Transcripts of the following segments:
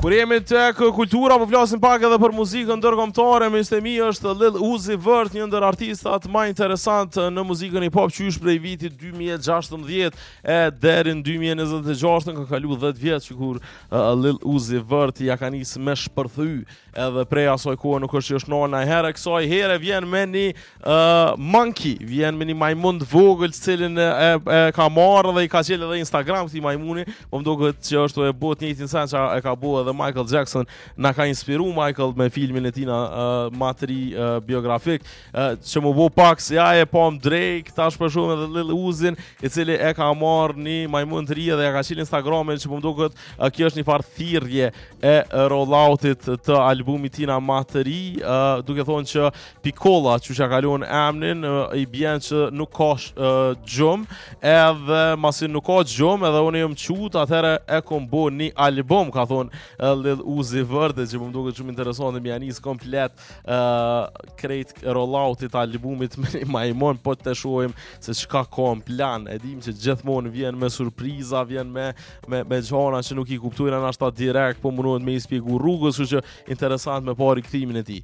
Kur jemi tek kultura, po flasim pak edhe për muzikën ndërkombëtare. Me mi është Lil Uzi Vert, një ndër artistat më interesant në muzikën hip hop, qysh prej vitit 2016 e deri në 2026, ka kalu 10 vjet që kur Lil Uzi Vert ja ka nis me shpërthy, edhe prej asoj kohë nuk është që është nona e herë, kësaj here vjen me një monkey, vjen me një majmun të vogël, cilin e ka marrë dhe i ka qelë edhe Instagram këtij majmuni, po më duket që është e bot njëjtin sen që e ka bua edhe Michael Jackson, na ka inspiru Michael me filmin e tina materi biografik, që më bo pak se ja e pom Drake, tash për shumë edhe Lil Uzin, i cili e ka marrë një majmun të ri dhe ja ka qilë Instagramin, që më duket kjo është një farë thirrje e rolloutit të albumit tina materi, duke thonë që Pikolla, që ka kalon emnin, i bjen që nuk ka gjumë, edhe masin nuk ka gjumë, edhe unë jëm qut, atëherë e kom bo një album, ka thonë Lil Uzi Vert, që më duket shumë interesant, më janis komplet krejt rolloutit albumit me një majmon, po të shohim se çka ka në plan. E dim që gjithmonë vjen me surpriza, vjen me gjana që nuk i kuptojnë ashta direkt, po mundohet me i spjegu rrugës, kështu që interesant me pa rikthimin e tij.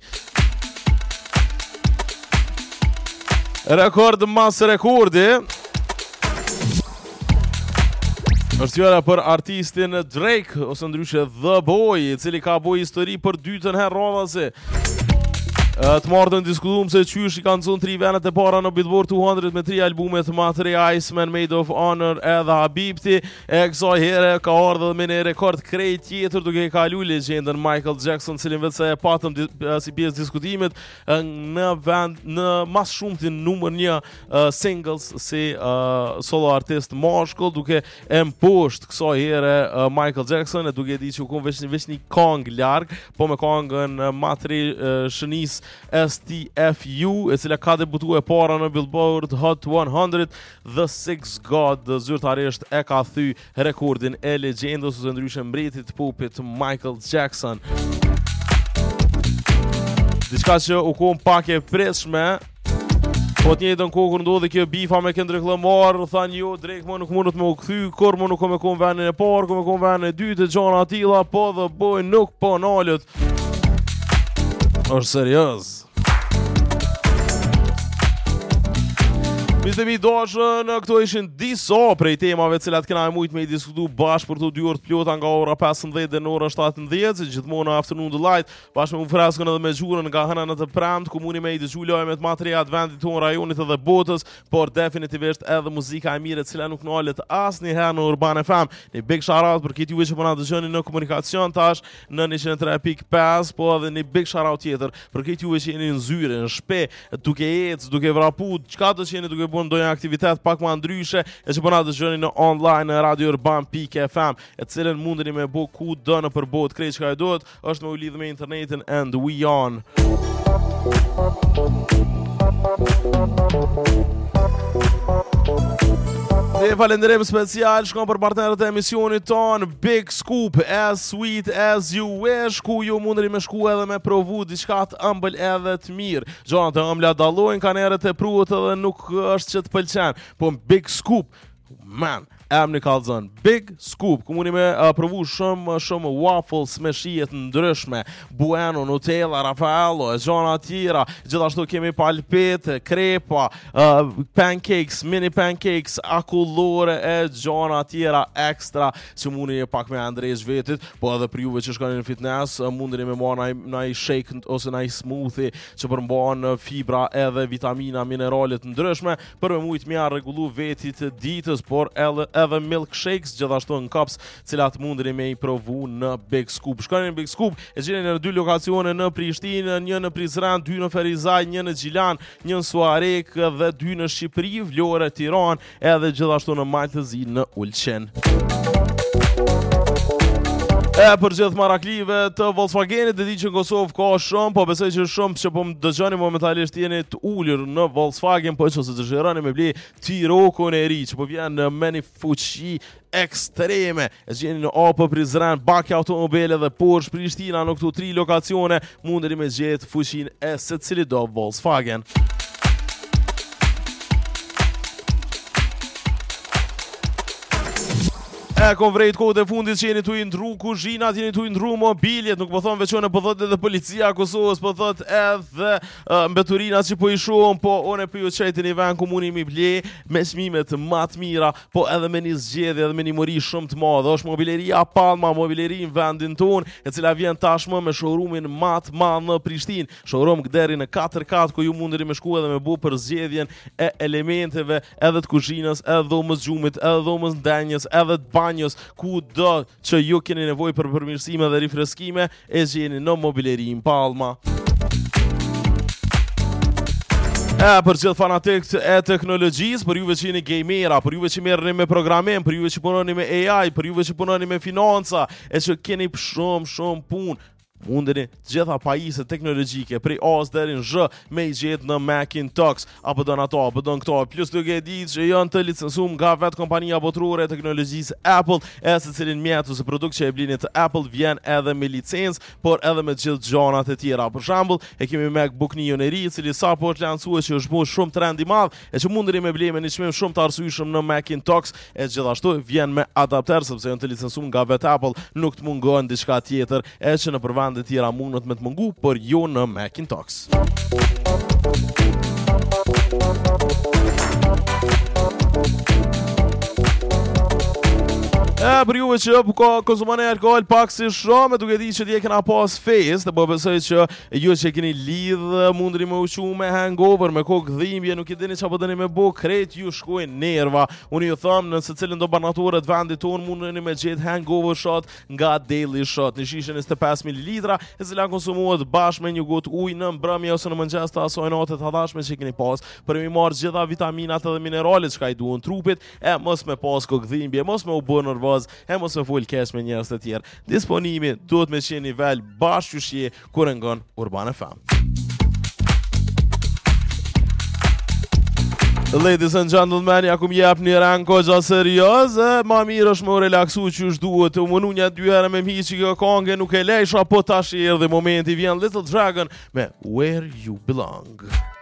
Rekord mas rekordi është fjala për artistin Drake, ose ndryshe The Boy, i cili ka bojë histori për dytën herë radhase. Të marrën diskutuam se qysh i kanë zonë 3 venet e para në Billboard 200 me 3 albumet materi Iceman, Made of Honor edhe Habibti. E kësaj here ka ardhur me një rekord krejt tjetër, duke kalu legjendën Michael Jackson, cilin vetë se e patëm si pjesë diskutimit në vend në mas shumëtin numër 1 singles si solo artist mashkull, duke e mposht kësaj here Michael Jackson, e duke di që u kon veç një kong larg, po me kongën materi shënis STFU, e cila ka debutuar e para në Billboard Hot 100, The Six God zyrtarisht e ka thy rekordin e legjendës ose ndryshe mbretit popit Michael Jackson. Diçka që u kon pak e pritshme, po të njëjtën kohë kur ndodhi kjo bifa me Kendrick Lamar, thanë jo, Drake më nuk mundet me u kthy, kur më nuk me kon vendin e parë, kur me kon vendin e dytë, gjana tilla, po The Boy nuk po nalët. Është serioz. Mishte mi dashën, këto ishin disa prej temave cilat kena e mujt me i diskutu bashkë për të 2 orë të plota nga ora 15 dhe në ora 17, që gjithmonë në Afternoon Delight, bashkë me më freskën edhe me gjurën nga hëna në të premt, ku muni me i dëgju lojmet materiat vendit tonë, rajonit edhe botës, por definitivisht edhe muzika e mire cila nuk nalet as një herë në Urban FM. Një big shoutout për këtë juve që po na dëgjoni në komunikacion tash në 103.5, po edhe një big shoutout tjetër për këtë juve që jeni në zyre, në shpe, duke ecë, duke vrapu, çka do që jeni duke bën ndonjë aktivitet pak më ndryshe, e që po na dëgjoni në online në Radio Urban.fm, e cilën mundeni me bë kudo në përbot, krejt çka e duhet është me u lidhë me internetin, and we on. Dhe falenderim special shkon për partnerët e emisionit ton Big Scoop, as sweet as you wish, ku ju mundeni me shku edhe me provu diçka të ëmbël edhe të mirë. Gjonat e ëmbla dallojnë, kanë erët e pruhet edhe nuk është që të pëlqen, po Big Scoop, man, emni kallzon Big Scoop, ku mundi me provu shumë waffles me shijet ndryshme, Bueno, Nutella, Raffaello, e gjana tjera, gjithashtu kemi palpete, krepa, pancakes, mini pancakes, akullore e gjana tjera ekstra, që mundi pak me andrejsh vetit, po edhe për juve që shkoni në fitness, mundi me marrë na i shake ose na i smoothie, që përmban fibra edhe vitamina, mineralet ndryshme, për me mujt mja rregullu vetit ditës, por edhe milkshakes gjithashtu në cups, cilat mundeni me i provu në Big Scoop. Shkoni në Big Scoop, e gjeni në 2 lokacione në Prishtinë, një në Prizren, 2 në Ferizaj, një në Gjilan, një në Suarek dhe 2 në Shqipëri, Vlorë, Tiranë, edhe gjithashtu në Maltëzi në Ulqin. E për gjithë maraklive të Volkswagenit, dhe di që në Kosovë ka shumë, po besoj që shumë që po më dëgjoni momentalisht jeni të ullur në Volkswagen, po që se të zhërani me bli T-Roc-un e ri, që po vjen me një fuqi ekstreme. E gjeni në Opel Prizren, Baki Automobile dhe Porsche Prishtina, në këtu 3 lokacione, mundeni me gjetë fuqin e secili do Volkswagen. Kom vrejt kohët e fundit që jeni tu i ndru kuzhinat, jeni tu i ndru mobiljet, nuk po thon veçone, po thot edhe policia e Kosovës, po thot edhe mbeturinat që po i shohim, po one po ju çajtin i vën komuni mi ble me çmimet më të mira, po edhe me një zgjedhje edhe me një mori shumë të madhe. Është mobileria Palma, mobileri në vendin ton, e cila vjen tashmë me showroomin më të madh në Prishtinë. Showroom deri në 4 kat ku ju mundeni me shku edhe me bu për zgjedhjen e elementeve edhe të kuzhinës, edhe dhomës gjumit, edhe dhomës ndenjës, edhe të banjës, ku do që ju keni nevojë për përmirësime dhe rifreskime, e gjeni në mobilerin Palma. Për gjithë fanatikët e teknologjisë, për juve që jeni gamera, për juve që merrni me programim, për juve që punoni me AI, për juve që punoni me financa, e që keni shumë punë, mundeni gjitha pajisjet teknologjike prej A deri në Z me i gjetë në Macintosh, apo don ato, apo don këto, plus të ditë që janë të licencuar nga vetë kompania botërore e teknologjisë Apple, e secilin mjet ose produkt që e blini të Apple vjen edhe me licencë, por edhe me gjithë gjanat e tjera. Për shembull, e kemi MacBook Neo-n e ri, i cili sapo të lancuar që është bërë shumë trend i madh, e që mundeni me blej me një çmim shumë të arsyeshëm në Macintosh, e gjithashtu vjen me adapter sepse janë të licencuar nga vetë Apple, nuk të mungon diçka tjetër, e që në përvend të tjera mundët me të mungu, por jo në Macintosh. Për juve që konsumoni alkohol pak si shumë, duke di që t'je kena pas fest, po besoj që ju që keni lidh mundri me uqu me hangover, me kokë dhimbje, nuk i dini që po dëni me bu, krejt ju shkojnë nerva. Unë ju thëmë, nëse cilin do banatorët vendit tonë, mundeni me gjithë hangover shot nga Daily Shot, në shishe 25 ml, e cila konsumohet bashkë me një gotë ujë në mbrëmje ose në mëngjes të asoj natë të hadashme që keni pas, për mi marrë gjitha vitaminat edhe mineralit që ka i duhen trupit, e mos me pas kokë dhimbje, mos me u bë nervoz, e mos me full kesh me njerëz të tjerë. Disponimi duhet me qenë nivel bashkëshje kur e ngon Urban FM. Ladies and gentlemen, ja kum jep një rang goxha serioz, ma mirë është me u relaksu që është duhet, u mënu një 2 herë me mhi që kjo kongë nuk e lejsha, po tash erdhi momenti, vjen Little Dragon me Where You Belong.